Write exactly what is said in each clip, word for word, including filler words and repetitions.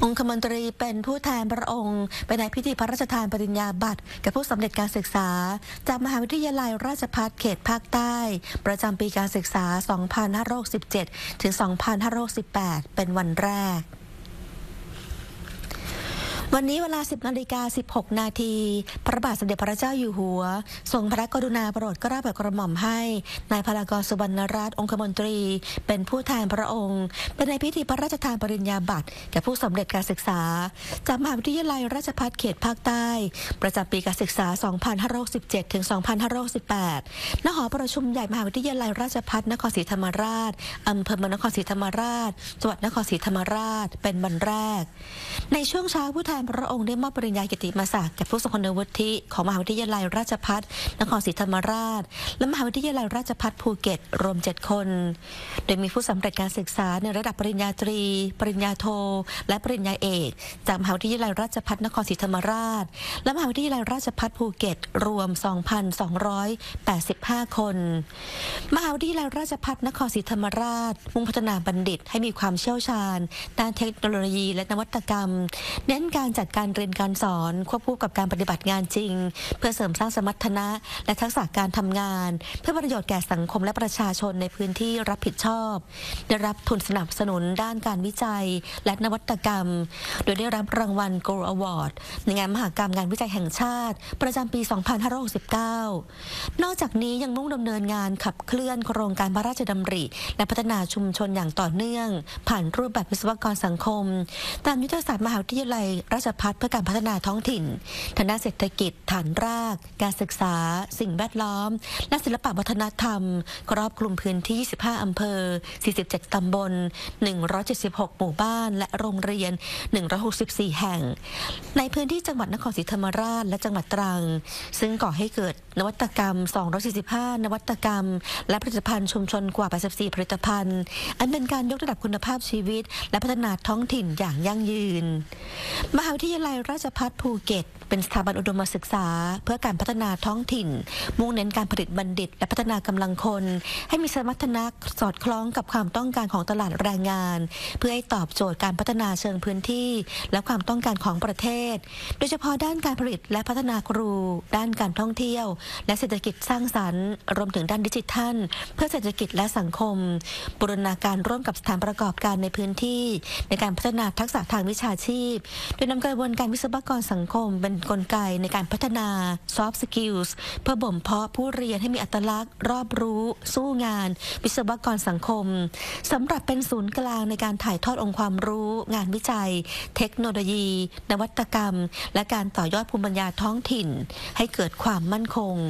องคมนตรีเป็นผู้แทนพระองค์ไปในพิธีพระราชทานปริญญาบัตรแก่ผู้สำเร็จการศึกษาจากมหาวิทยาลัยราชภัฏเขตภาคใต้ประจำปีการศึกษา สองพันห้าร้อยหกสิบเจ็ด ถึง สองพันห้าร้อยหกสิบแปด เป็นวันแรกวันนี้เวลา สิบนาฬิกาสิบหกนาที พระบาทสมเด็จพระเจ้าอยู่หัวทรงพระกรุณาโปรดเกล้าโปรดกระหม่อมให้นายพลากร สุวรรณรัตน์องคมนตรีเป็นผู้แทนพระองค์เป็นในพิธีพระราชทานปริญญาบัตรแก่ผู้สำเร็จการศึกษาจากมหาวิทยาลัยราชภัฏเขตภาคใต้ประจำปีการศึกษา สองพันห้าร้อยหกสิบเจ็ด ถึง สองพันห้าร้อยหกสิบแปด ณ หอประชุมใหญ่มหาวิทยาลัยราชภัฏนครศรีธรรมราชอำเภอเมืองนครศรีธรรมราชจังหวัดนครศรีธรรมราชเป็นวันแรกในช่วงเช้าผู้แทนพระองค์ได้มอบปริญญากิตติมศักดิ์แก่ผู้ทรงคุณวุฒิของมหาวิทยาลัยราชภัฏนครศรีธรรมราชและมหาวิทยาลัยราชภัฏภูเก็ตรวมเจ็ดคนโดยมีผู้สำเร็จการศึกษาในระดับปริญญาตรีปริญญาโทและปริญญาเอกจากมหาวิทยาลัยราชภัฏนครศรีธรรมราชและมหาวิทยาลัยราชภัฏภูเก็ตรวม สองพันสองร้อยแปดสิบห้า คนมหาวิทยาลัยราชภัฏนครศรีธรรมราชมุ่งพัฒนาบัณฑิตให้มีความเชี่ยวชาญด้านเทคโนโลยีและนวัตกรรมเน้นการจัดการเรียนการสอนควบคู่กับการปฏิบัติงานจริงเพื่อเสริมสร้างสมรรถนะและทักษะการทำงานเพื่อประโยชน์แก่สังคมและประชาชนในพื้นที่รับผิดชอบได้รับทุนสนับสนุนด้านการวิจัยและนวัตกรรมโดยได้รับรางวัล Gold Award ในงานมหกรรมงานวิจัยแห่งชาติประจำปี สองพันห้าร้อยหกสิบเก้า นอกจากนี้ยังมุ่งดำเนินงานขับเคลื่อนโครงการพระราชดำริและพัฒนาชุมชนอย่างต่อเนื่องผ่านรูปแบบวิศวกรสังคมตามยุทธศาสตร์มหาวิทยาลัยราชภัฏเพื่อการพัฒนาท้องถิ่นทางด้านเศรษฐกิจฐานรากการศึกษาสิ่งแวดล้อมและศิลปวัฒนธรรมครอบคลุมพื้นที่ยี่สิบห้าอำเภอสี่สิบเจ็ดตำบลหนึ่งร้อยเจ็ดสิบหกหมู่บ้านและโรงเรียนหนึ่งร้อยหกสิบสี่แห่งในพื้นที่จังหวัดนครศรีธรรมราชและจังหวัดตรังซึ่งก่อให้เกิดนวัตกรรมสองร้อยสี่สิบห้านวัตกรรมและผลิตภัณฑ์ชุมชนกว่าแปดสิบสี่ผลิตภัณฑ์อันเป็นการยกระดับคุณภาพชีวิตและพัฒนาท้องถิ่นอย่างยั่งยืนมหาวิทยาลัยราชภัฏภูเก็ตเป็นสถาบันอุดมศึกษาเพื่อการพัฒนาท้องถิ่นมุ่งเน้นการผลิตบัณฑิตและพัฒนากำลังคนให้มีสมรรถนะสอดคล้องกับความต้องการของตลาดแรงงานเพื่อให้ตอบโจทย์การพัฒนาเชิงพื้นที่และความต้องการของประเทศโดยเฉพาะด้านการผลิตและพัฒนาครูด้านการท่องเที่ยวและเศรษฐกิจสร้างสรรค์รวมถึงด้านดิจิทัลเพื่อเศรษฐกิจและสังคมบูรณาการร่วมกับสถานประกอบการในพื้นที่ในการพัฒนาทักษะทางวิชาชีพโดยนำกระบวนการวิศวกรสังคมเป็นกลไกในการพัฒนา soft skills เพื่อบ่มเพาะผู้เรียนให้มีอัตลักษณ์รอบรู้สู้งานวิศวกรสังคมสำหรับเป็นศูนย์กลางในการถ่ายทอดองค์ความรู้งานวิจัยเทคโนโลยี นวัตกรรมและการต่อยอดภูมิปัญญาท้องถิ่นให้เกิดความมั่นคง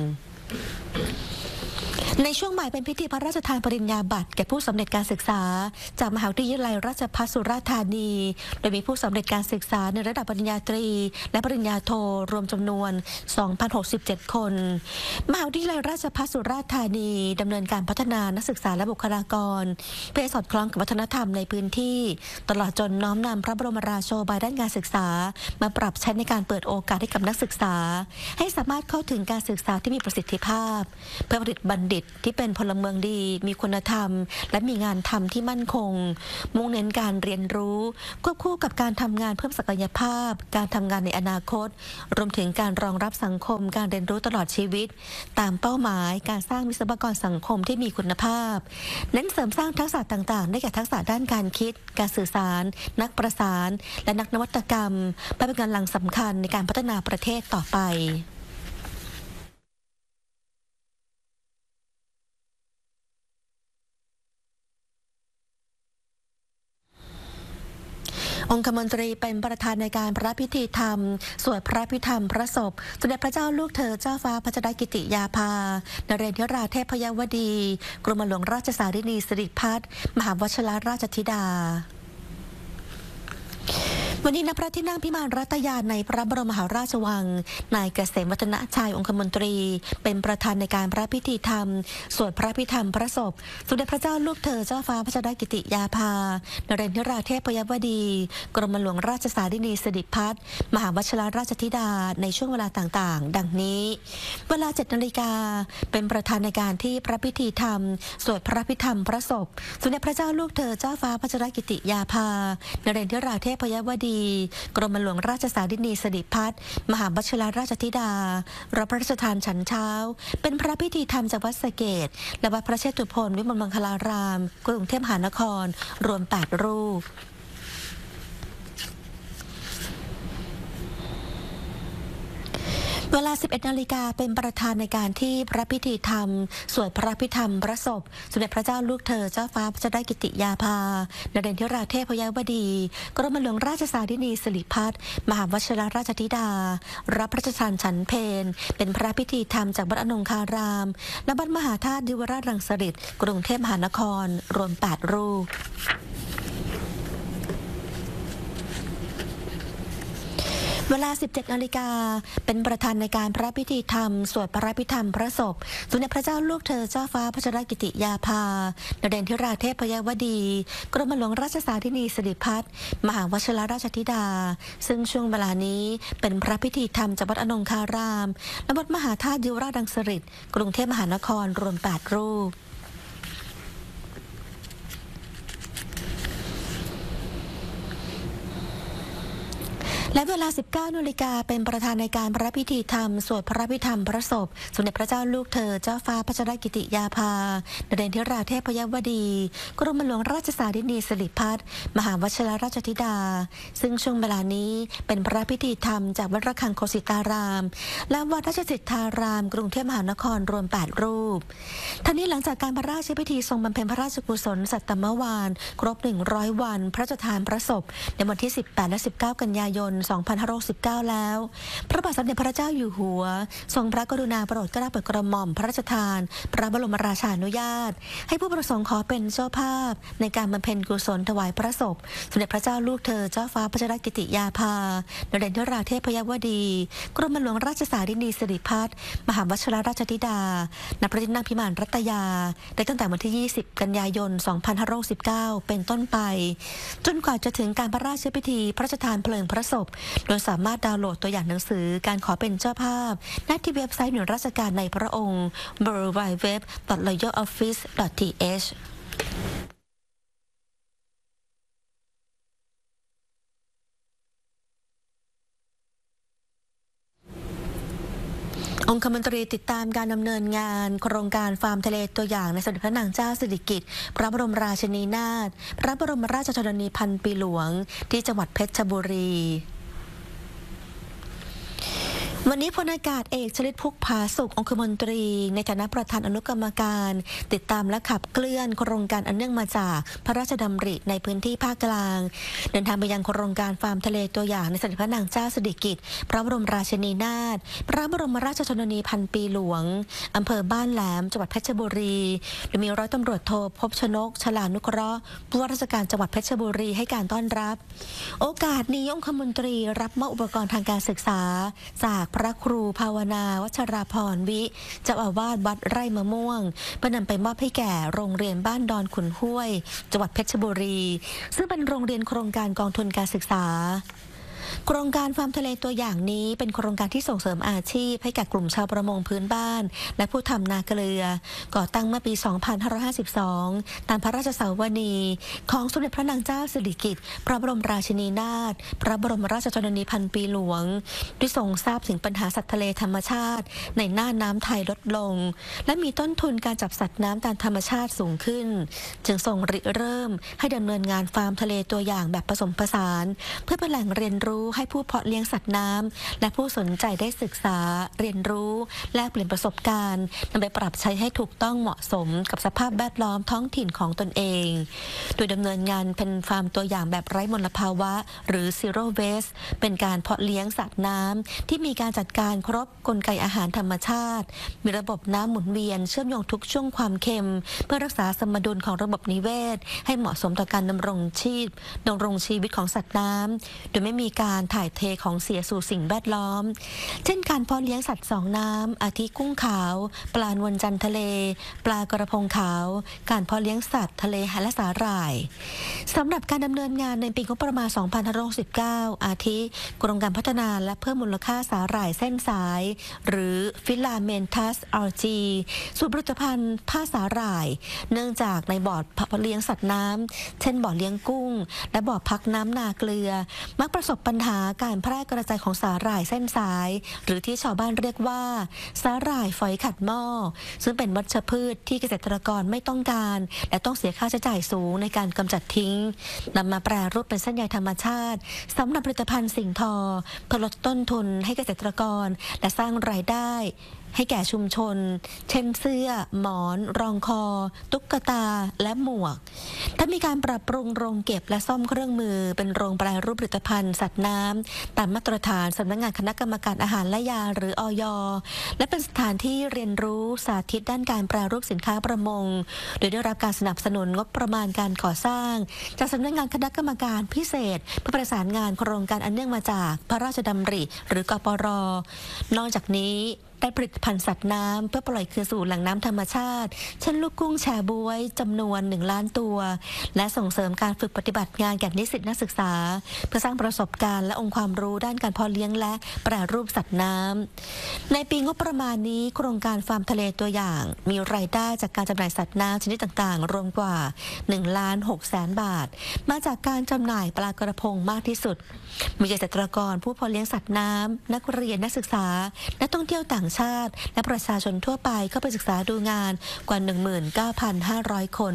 ในช่วงบ่ายเป็นพิธีพระราชทานปริญญาบัตรแก่ผู้สำเร็จการศึกษาจากมหาวิทยาลัยราชภัฏสุราษฎร์ธานีโดยมีผู้สำเร็จการศึกษาในระดับปริญญาตรีและปริญญาโทรวมจำนวน สองพันหกสิบเจ็ด คนมหาวิทยาลัยราชภัฏสุราษฎร์ธานีดำเนินการพัฒนานักศึกษาและบุคลากรเพื่อสอดคล้องกับวัฒนธรรมในพื้นที่ตลอดจนน้อมนำพระบรมราโชบายด้านการศึกษามาปรับใช้ในการเปิดโอกาสให้กับนักศึกษาให้สามารถเข้าถึงการศึกษาที่มีประสิทธิภาพเพื่อผลิตบัณฑิตที่เป็นพลเมืองดีมีคุณธรรมและมีงานทำที่มั่นคงมุ่งเน้นการเรียนรู้ควบคู่กับการทำงานเพิ่มศักยภาพการทำงานในอนาคตรวมถึงการรองรับสังคมการเรียนรู้ตลอดชีวิตตามเป้าหมายการสร้างวิศวกรสังคมที่มีคุณภาพเน้นเสริมสร้างทักษะต่างๆได้แก่ทักษะด้านการคิดการสื่อสารนักประสานและนักนวัตกรรมเพื่อเป็นกำลังสำคัญในการพัฒนาประเทศต่อไปองคมนตรีเป็นประธานในการพระพิธีธรรมสวดพระพิธรรมพระศพสมเด็จพระเจ้าลูกเธอเจ้าฟ้าพัชรกิติยาภานเรศวราเทพยวดีกรมหลวงราชสารินีสิริพัฒน์มหาวชิรราชธิดาวันนี้ณพระที่นั่งพิมานรัตยาในพระบรมมหาราชวังนายเกษมวัฒนชัยองคมนตรีเป็นประธานในการพระพิธีธรรมสวดพระพิธรรมพระศพสมเด็จพระเจ้าลูกเธอเจ้าฟ้าพัชรกิติยาภานเรศวราเทพยวดีกรมหลวงราชสารินีสิริพัฒน์มหาวชิรราชธิดาในช่วงเวลาต่างๆดังนี้เวลาเจ็ดนาฬิกาเป็นประธานในการที่พระพิธีธรรมสวดพระพิธรรมพระศพสมเด็จพระเจ้าลูกเธอเจ้าฟ้าพัชรกิติยาภานเรศวราเทพยวดีดีกรมหลวงราชสารินีสิริพัฒน์มหาวชิรราชธิดารับพระราชทานฉันเช้าเป็นพระพิธีธรรมจากวัดสะเกษและวัดพระเชตุพนวิมลมังคลารามกรุงเทพมหานครรวมแปดรูปเวลา สิบเอ็ด นาฬิกาเป็นประธานในการที่พระพิธีธรรมสวดพระพิธรรมพระศพสมเด็จพระเจ้าลูกเธอเจ้าฟ้าพระเจ้ากิติยาภานเรนทิราเทพยวดีกรมหลวงราชสารินีสิริพัฒน์มหาวชิรราชธิดารับพระราชทานฉันเพลเป็นพระพิธีธรรมจากวัดอนงคารามและวัดมหาธาตุดิวราชรังสฤษฎ์กรุงเทพมหานครรวมแปดรูปเวลา สิบเจ็ด นาฬิกาเป็นประธานในการพระพิธีธรรมสวดพระพิธรรมพระศพสมเด็จพระเจ้าลูกเธอเจ้าฟ้าพระเจ้ากิติยาภานเรนทิราเทพยวดีกรมหลวงราชสารินีสิริพัฒน์มหาวชิรราชธิดาซึ่งช่วงเวลานี้เป็นพระพิธีธรรมจากวัดอนงคารามและวัดมหาธาตุดิวราชรังสฤษฎ์กรุงเทพมหานครรวมแปดรูปและเวลา สิบเก้า นาฬิกาเป็นประธานในการพระพิธีธรรมสวดพระพิธรรมพระศพสมเด็จพระเจ้าลูกเธอเจ้าฟ้าพระเจ้ากิติยาภานเรนทิราเทพยวดีกรมหลวงราชสารินีสิริพัฒน์มหาวชิรราชธิดาซึ่งช่วงเวลานี้เป็นพระพิธีธรรมจากวัดระฆังโคสิตารามและวัดราชสิทธารามกรุงเทพมหานครรวมแปดรูปทั้งนี้หลังจากการพระราชพิธีทรงบำเพ็ญพระราชกุศลสัตตมวานครบหนึ่งร้อยวันพระราชทานพระศพในวันที่สิบแปดและสิบเก้ากันยายนสองพันห้าร้อยหกสิบเก้าแล้วพระบาทสมเด็จพระเจ้าอยู่หัวทรงพระกรุณาโปรดเกล้าโปรดกระหม่อมพระราชทานพระบรมราชานุญาตให้ผู้ประสงค์ขอเป็นเจ้าภาพในการบำเพ็ญกุศลถวายพระศพสมเด็จพระเจ้าลูกเธอเจ้าฟ้าพระเจ้ากิติยาภานเรนทิราเทพยวดีกรมหลวงราชสารินีสิริพัฒน์มหาวชิรราชธิดาณพระที่นั่งพิมานรัตยาได้ตั้งแต่วันที่ยี่สิบกันยายนสองพันห้าร้อยหกสิบเก้าเป็นต้นไปจนกว่าจะถึงการพระราชพิธีพระราชทานเพลิงพระศพโดยสามารถดาวน์โหลดตัวอย่างหนังสือการขอเป็นเจ้าภาพได้ที่เว็บไซต์หน่วยราชการในพระองค์ ดับเบิลยู ดับเบิลยู ดับเบิลยู ดับเบิลยู ดอท รอยัล ออฟฟิศ ดอท ที เอช องคมนตรีติดตามการดำเนินงานโครงการฟาร์มทะเลตัวอย่างในสมเด็จพระนางเจ้าสิริกิติ์พระบรมราชินีนาถพระบรมราชชนนีพันปีหลวงที่จังหวัดเพชรบุรีวันนี้พลอากาศเอกชลิตพุกผาสุของคมนตรีในฐานะประธานอนุกรรมการติดตามและขับเคลื่อนโครงการอันเนื่องมาจากพระราชดำริในพื้นที่ภาคกลางเดินทางไปยังโครงการฟาร์มทะเลตัวอย่างในสมเด็จพระนางเจ้าสิริกิติ์พระบรมราชินีนาถพระบรมราชชนนีพันปีหลวงอำเภอบ้านแหลมจังหวัดเพชรบุรีโดยมีร้อยตำรวจโทภพชนกฉลานุเคราะห์ผู้ว่าราชการจังหวัดเพชรบุรีให้การต้อนรับโอกาสนี้องคมนตรีรับมอบอุปกรณ์ทางการศึกษาจากพระครูภาวนาวัชราพรวิเจ้าอาวาสวัดไร่มะม่วงเพื่อนำไปมอบให้แก่โรงเรียนบ้านดอนขุนห้วยจังหวัดเพชรบุรีซึ่งเป็นโรงเรียนโครงการกองทุนการศึกษาโครงการฟาร์มทะเลตัวอย่างนี้เป็นโครงการที่ส่งเสริมอาชีพให้แก่กลุ่มชาวประมงพื้นบ้านและผู้ทำนาเกลือก่อตั้งเมื่อปี สองพันห้าร้อยห้าสิบสอง ตามพระราชสาวนีของสมเด็จพระนางเจ้าสิริกิติ์พระบรมราชินีนาถพระบรมราชชนนีพันปีหลวงที่ทรงทราบถึงปัญหาสัตว์ทะเลธรรมชาติในหน้าน้ำไทยลดลงและมีต้นทุนการจับสัตว์น้ำตามธรรมชาติสูงขึ้นจึงทรงริเริ่มให้ดำเนินงานฟาร์มทะเลตัวอย่างแบบผสมผสานเพื่อเป็นแหล่งเรียนรู้ให้ผู้เพาะเลี้ยงสัตว์น้ำและผู้สนใจได้ศึกษาเรียนรู้แลกเปลี่ยนประสบการณ์นำไปปรับใช้ให้ถูกต้องเหมาะสมกับสภาพแวดล้อมท้องถิ่นของตนเองโดยดำเนินงานเป็นฟาร์มตัวอย่างแบบไร้มลภาวะหรือ Zero Waste เป็นการเพาะเลี้ยงสัตว์น้ำที่มีการจัดการครบกลไกอาหารธรรมชาติมีระบบน้ำหมุนเวียนเชื่อมโยงทุกช่วงความเค็มเพื่อรักษาสมดุลของระบบนิเวศให้เหมาะสมต่อการดำรงชีพดำรงชีวิตของสัตว์น้ำโดยไม่มีการการถ่ายเทของเสียสู่สิ่งแวดล้อมเช่นการเพาะเลี้ยงสัตว์สองน้ำอาทิกุ้งขาวปลานวลจันทร์ทะเลปลากระพงขาวการเพาะเลี้ยงสัตว์ทะเลและสาหร่ายสำหรับการดำเนินงานในปีงบประมาณ สองพันห้าร้อยหกสิบเก้า อาทิกรมการพัฒนาและเพิ่มมูลค่าสาหร่ายเส้นสายหรือฟิลาเมนทัสอัลจีสูตรผลิตภัณฑ์ผ้าสาหร่ายเนื่องจากในบ่อเพาะเลี้ยงสัตว์น้ำเช่นบ่อเลี้ยงกุ้งและบ่อพักน้ำนาเกลือมักประสบปัญหาการแพร่กระจายของสาหร่ายเส้นสายหรือที่ชาวบ้านเรียกว่าสาหร่ายฝอยขัดหม้อซึ่งเป็นวัชพืชที่เกษตรกรไม่ต้องการและต้องเสียค่าใช้จ่ายสูงในการกำจัดทิ้งนำมาแปรรูปเป็นเส้นใยธรรมชาติสำหรับผลิตภัณฑ์สิ่งทอเพื่อลดต้นทุนให้เกษตรกรและสร้างรายได้ให้แก่ชุมชนเช่นเสื้อหมอนรองคอตุ๊กตาและหมวกถ้ามีการปรับปรุงโรงเก็บและซ่อมเครื่องมือเป็นโรงแปรรูปผลิตภัณฑ์สัตว์น้ำตามมาตรฐานสำนักงานคณะกรรมการอาหารและยาหรืออย.และเป็นสถานที่เรียนรู้สาธิตด้านการแปรรูปสินค้าประมงโดยได้รับการสนับสนุนงบประมาณการก่อสร้างจากสำนักงานคณะกรรมการพิเศษเพื่อประสานงานโครงการอันเนื่องมาจากพระราชดำริหรือกปร.นอกจากนี้ได้ผลิตภัณฑ์สัตว์น้ำเพื่อปล่อยคืนสู่แหล่งน้ำธรรมชาติเช่นลูกกุ้งแชบวยจำนวนหนึ่งล้านตัวและส่งเสริมการฝึกปฏิบัติงานแก่นิสิตนักศึกษาเพื่อสร้างประสบการณ์และองค์ความรู้ด้านการเพาะเลี้ยงและแปรรูปสัตว์น้ำในปีงบประมาณนี้โครงการฟาร์มทะเลตัวอย่างมีรายได้จากการจำหน่ายสัตว์น้ำชนิดต่างๆรวมกว่าหนึ่งล้านหกแสนบาทมาจากการจำหน่ายปลากระพงมากที่สุดมีเกษตรกรผู้เพาะเลี้ยงสัตว์น้ำนักเรียนนักศึกษานักท่องเที่ยวต่างชาติและประชาชนทั่วไปเข้าไปศึกษาดูงานกว่า หนึ่งหมื่นเก้าพันห้าร้อย คน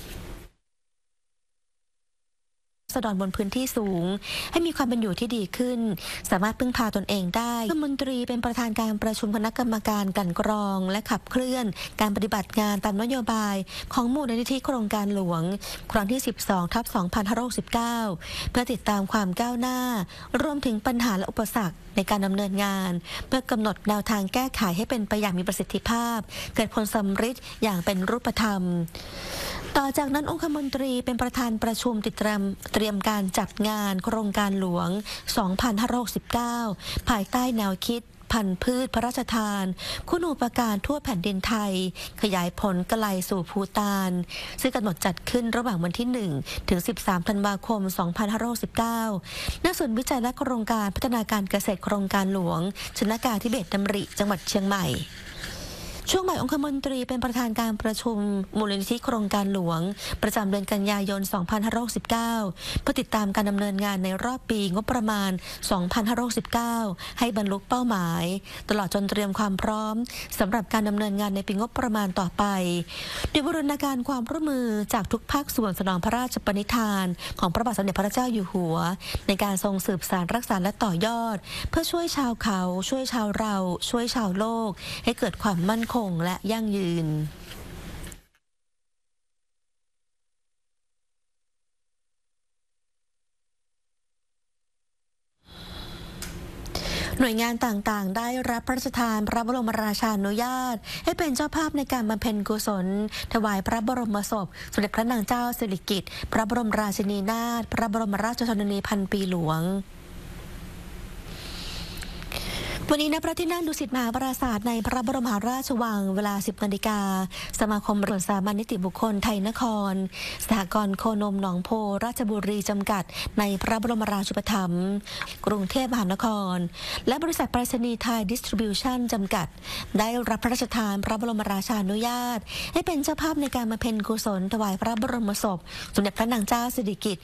ราษฎรบนพื้นที่สูงให้มีความเป็นอยู่ที่ดีขึ้นสามารถพึ่งพาตนเองได้รัฐมนตรีเป็นประธานการประชุมคณะกรรมการกลั่นกรองและขับเคลื่อนการปฏิบัติงานตามนโยบายของมูลนิธิโครงการหลวงครั้งที่สิบสองทับสองพันห้าร้อยหกสิบเก้าเพื่อติดตามความก้าวหน้ารวมถึงปัญหาและอุปสรรคในการดำเนินงานเพื่อกำหนดแนวทางแก้ไขให้เป็นไปอย่างมีประสิทธิภาพเกิดผลสำฤทธิ์อย่างเป็นรูปธรรมต่อจากนั้นองคมนตรีเป็นประธานประชุมติดตามเตรียมการจัดงานโครงการหลวง สองพันห้าร้อยหกสิบเก้า ภายใต้แนวคิดพันธุ์พืชพระราชทานคุณูปการทั่วแผ่นดินไทยขยายผลไกลสู่ภูฏานซึ่งกำหนดจัดขึ้นระหว่างวันที่ หนึ่ง ถึง สิบสาม ธันวาคม สองพันห้าร้อยหกสิบเก้า ณ ศูนย์วิจัยและโครงการพัฒนาการเกษตรโครงการหลวงชนกาธิเบศรดำริจังหวัดเชียงใหม่ช่วงบ่ายองคมนตรีเป็นประธานการประชุมมูลนิธิโครงการหลวงประจำเดือนกันยายน สองพันห้าร้อยหกสิบเก้า เพื่อติดตามการดำเนินงานในรอบปีงบประมาณ สองพันห้าร้อยหกสิบเก้า ให้บรรลุเป้าหมายตลอดจนเตรียมความพร้อมสำหรับการดำเนินงานในปีงบประมาณต่อไปโดยบูรณาการความร่วมมือจากทุกภาคส่วนสนองพระราชปณิธานของพระบาทสมเด็จพระเจ้าอยู่หัวในการทรงสืบสานรักษาและต่อยอดเพื่อช่วยชาวเขาช่วยชาวเราช่วยชาวโลกให้เกิดความมั่นคงและยั่งยืนหน่วยงานต่างๆได้รับพระราชทานพระบรมราชานุญาตให้เป็นเจ้าภาพในการบำเพ็ญกุศลถวายพระบรมศพสมเด็จพระนางเจ้าสิริกิติ์พระบรมราชินีนาถพระบรมราชชนนีพันปีหลวงวันนี้ณพระที่นั่งดุสิตมหาปราสาทในพระบรมมหาราชวังเวลา สิบ นาฬิกาสมาคมส่วนสามัญนิติบุคคลไทยนครสหกรณ์โคนมหนองโพราชบุรีจำกัดในพระบรมราชูปถัมภ์กรุงเทพมหานครและบริษัทไปรษณีย์ไทยดิสทริบิวชั่นจำกัดได้รับพระราชทานพระบรมราชานุญาตให้เป็นเจ้าภาพในการบำเพ็ญกุศลถวายพระบรมศพสมเด็จพระนางเจ้าสิริกิติ์